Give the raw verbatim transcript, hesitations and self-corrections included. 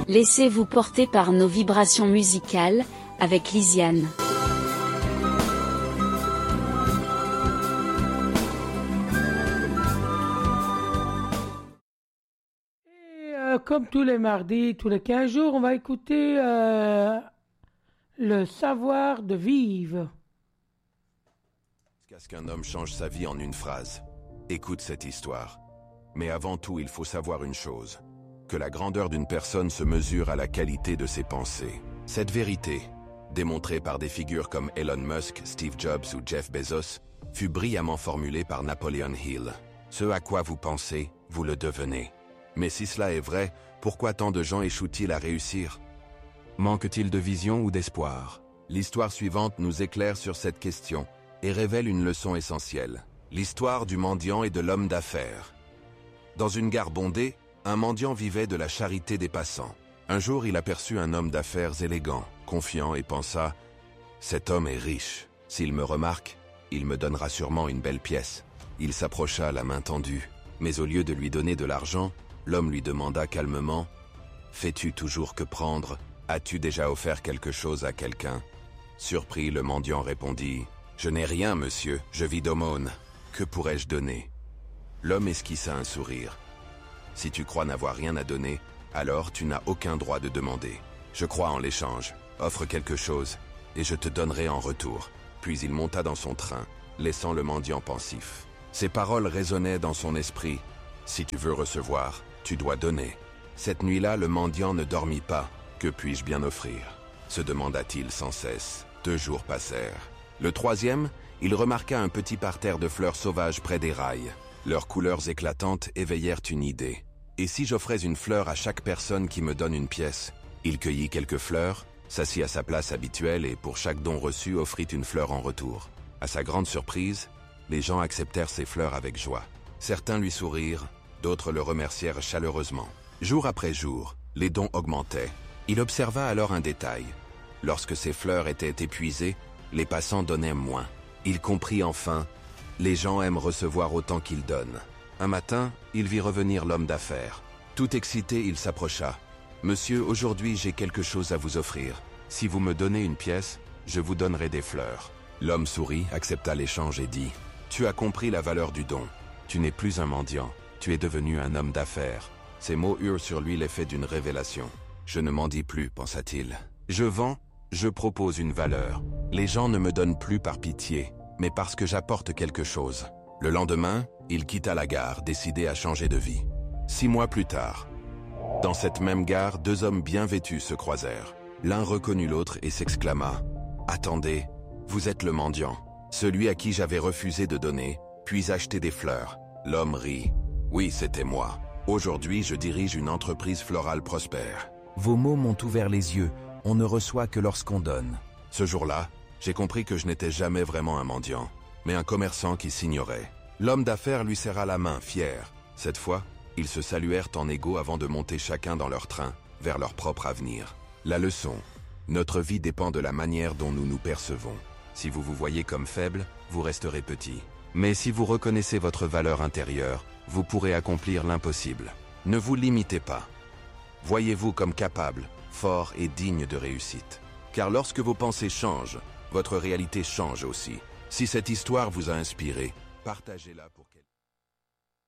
Laissez-vous porter par nos vibrations musicales, avec Lisiane. Et euh, comme tous les mardis, tous les quinze jours, on va écouter euh, le savoir de vivre. Qu'est-ce qu'un homme change sa vie en une phrase? Écoute cette histoire. Mais avant tout, il faut savoir une chose. Que la grandeur d'une personne se mesure à la qualité de ses pensées. Cette vérité, démontrée par des figures comme Elon Musk, Steve Jobs ou Jeff Bezos, fut brillamment formulée par Napoleon Hill. Ce à quoi vous pensez, vous le devenez. Mais si cela est vrai, pourquoi tant de gens échouent-ils à réussir? Manque-t-il de vision ou d'espoir? L'histoire suivante nous éclaire sur cette question et révèle une leçon essentielle. L'histoire du mendiant et de l'homme d'affaires. Dans une gare bondée, un mendiant vivait de la charité des passants. Un jour, il aperçut un homme d'affaires élégant, confiant et pensa « Cet homme est riche. S'il me remarque, il me donnera sûrement une belle pièce. » Il s'approcha la main tendue, mais au lieu de lui donner de l'argent, l'homme lui demanda calmement « Fais-tu toujours que prendre? As-tu déjà offert quelque chose à quelqu'un ?» Surpris, le mendiant répondit « Je n'ai rien, monsieur, je vis d'aumône. Que pourrais-je donner ?» L'homme esquissa un sourire. « Si tu crois n'avoir rien à donner, alors tu n'as aucun droit de demander. Je crois en l'échange. Offre quelque chose, et je te donnerai en retour. » Puis il monta dans son train, laissant le mendiant pensif. Ces paroles résonnaient dans son esprit. « Si tu veux recevoir, tu dois donner. » Cette nuit-là, le mendiant ne dormit pas. « Que puis-je bien offrir ?» se demanda-t-il sans cesse. Deux jours passèrent. Le troisième, il remarqua un petit parterre de fleurs sauvages près des rails. Leurs couleurs éclatantes éveillèrent une idée. Et si j'offrais une fleur à chaque personne qui me donne une pièce? Il cueillit quelques fleurs, s'assit à sa place habituelle et pour chaque don reçu offrit une fleur en retour. À sa grande surprise, les gens acceptèrent ces fleurs avec joie. Certains lui sourirent, d'autres le remercièrent chaleureusement. Jour après jour, les dons augmentaient. Il observa alors un détail. Lorsque ces fleurs étaient épuisées, les passants donnaient moins. Il comprit enfin, les gens aiment recevoir autant qu'ils donnent. Un matin, il vit revenir l'homme d'affaires. Tout excité, il s'approcha. « Monsieur, aujourd'hui j'ai quelque chose à vous offrir. Si vous me donnez une pièce, je vous donnerai des fleurs. » L'homme sourit, accepta l'échange et dit « Tu as compris la valeur du don. Tu n'es plus un mendiant, tu es devenu un homme d'affaires. » Ces mots eurent sur lui l'effet d'une révélation. « Je ne mendie plus, pensa-t-il. Je vends, je propose une valeur. Les gens ne me donnent plus par pitié, mais parce que j'apporte quelque chose. » Le lendemain, il quitta la gare, décidé à changer de vie. Six mois plus tard, dans cette même gare, deux hommes bien vêtus se croisèrent. L'un reconnut l'autre et s'exclama « Attendez, vous êtes le mendiant, celui à qui j'avais refusé de donner, puis acheter des fleurs. » L'homme rit. « Oui, c'était moi. Aujourd'hui, je dirige une entreprise florale prospère. » Vos mots m'ont ouvert les yeux. On ne reçoit que lorsqu'on donne. Ce jour-là, j'ai compris que je n'étais jamais vraiment un mendiant, mais un commerçant qui s'ignorait. L'homme d'affaires lui serra la main, fier. Cette fois, ils se saluèrent en égaux avant de monter chacun dans leur train, vers leur propre avenir. La leçon. Notre vie dépend de la manière dont nous nous percevons. Si vous vous voyez comme faible, vous resterez petit. Mais si vous reconnaissez votre valeur intérieure, vous pourrez accomplir l'impossible. Ne vous limitez pas. Voyez-vous comme capable, fort et digne de réussite. Car lorsque vos pensées changent, votre réalité change aussi. Si cette histoire vous a inspiré, partagez-la pour